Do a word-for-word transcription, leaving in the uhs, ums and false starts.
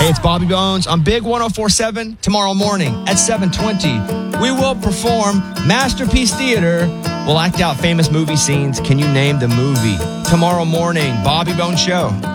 Hey, it's Bobby Bones on Big one oh four point seven. Tomorrow morning at seven twenty, we will perform Masterpiece Theater. We'll act out famous movie scenes. Can you name the movie? Tomorrow morning, Bobby Bones Show.